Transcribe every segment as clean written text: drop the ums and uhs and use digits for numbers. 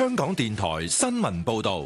香港電台新聞報道。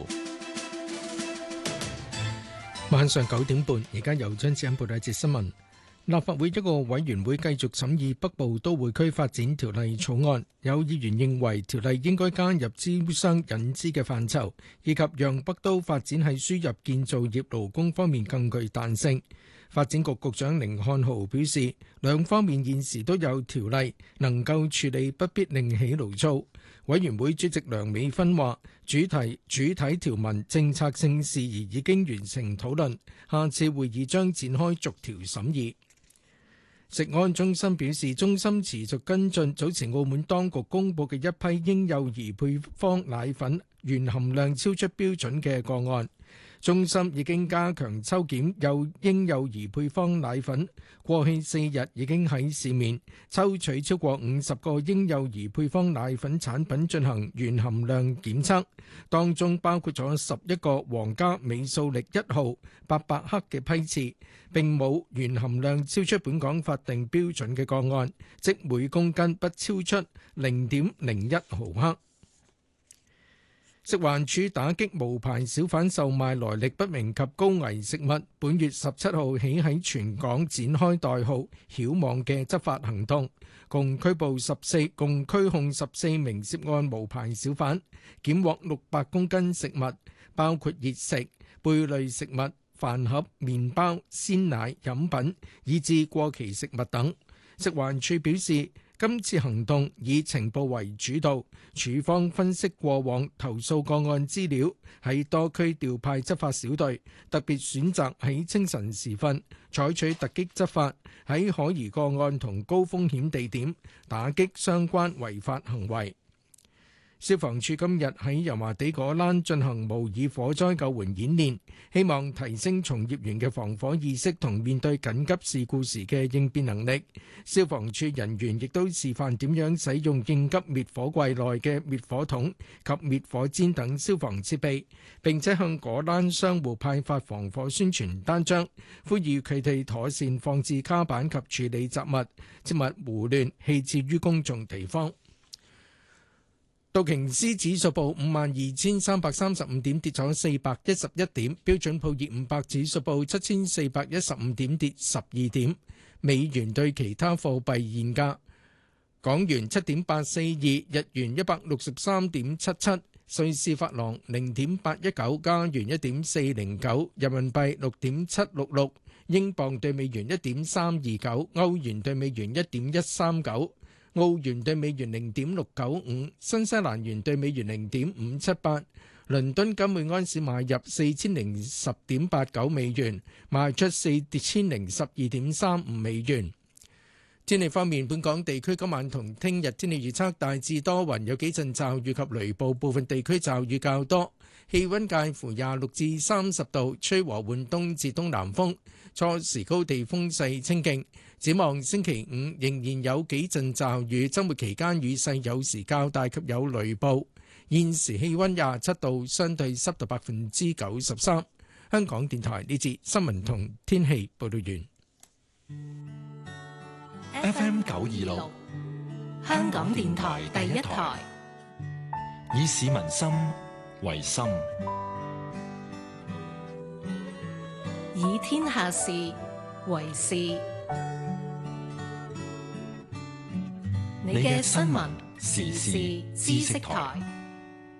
晚上9點半，而家由張子欣報道一節新聞。立法會一個委員會繼續審議北部都會區發展條例草案，有議員認為條例應該加入招商引資嘅範疇，以及讓北都發展喺輸入建造業勞工方面更具彈性。發展局局長甯漢豪表示，兩方面現時都有條例能夠處理，不必另起爐灶。委員會主席梁美芬話，主體條文政策性事宜已經完成討論，下次會議將展開逐條審議。食安中心表示，中心持續跟進早前澳門當局公布嘅一批嬰幼兒配方奶粉鉛含量超出標準嘅個案。中心已經加強抽檢嬰幼兒配方奶粉，過去4日已經喺市面抽取超過50個嬰幼兒配方奶粉產品進行鉛含量檢測，當中包括咗11個皇家美素力1號800克嘅批次，並冇鉛含量超出本港法定標準嘅個案，即每公斤不超出0.01毫克。食環署打擊無牌小販售賣來歷不明及高危食物，本月17號起喺全港展開代號曉網嘅執法行動，共拘控14名涉案無牌小販，檢獲600公斤食物，包括熱食、貝類食物、飯盒、麵包、鮮奶、飲品，以至過期食物等。食環署表示，今次行動以情報為主導，署方分析過往投訴個案資料，喺多區調派執法小隊，特別選擇喺清晨時分採取突擊執法，喺可疑個案同高風險地點打擊相關違法行為。消防處今日喺油麻地果欄進行模擬火災救援演練，希望提升從業員嘅防火意識同面對緊急事故時嘅應變能力。消防處人員亦都示範點樣使用應急滅火櫃內嘅滅火筒及滅火氈等消防設備，並且向果欄商戶派發防火宣傳單張，呼籲佢哋妥善放置卡板及處理雜物，切勿胡亂棄置於公眾地方。道瓊斯指數報52,335點，跌咗411點；標準普爾500指數報7,415點，跌12點。美元對其他貨幣現價：港元7.842，日元163.77，瑞士法郎0.819，加元1.409，人民幣6.766，英鎊對美元1.329，歐元對美元1.139。澳元對美元0.695，新西蘭元對美元0.578，倫敦金每安士買入4010.89美元，賣出4012.35美元。天氣方面，本港地區今晚同聽日天氣預測大致多雲，有幾陣驟雨及雷暴，部分地區驟雨較多，氣溫介乎26至30度，吹和緩東至東南風，初時高地風勢清勁。展望星期五仍然有幾陣驟雨，週末期間雨勢有時較大及有雷暴。現時氣溫27度，相對濕度93%。香港電台呢節新聞同天氣報道完。 FM 926， 香港電台第一台， 以市民心為心， 以天下事為事。你嘅新聞時事知識台。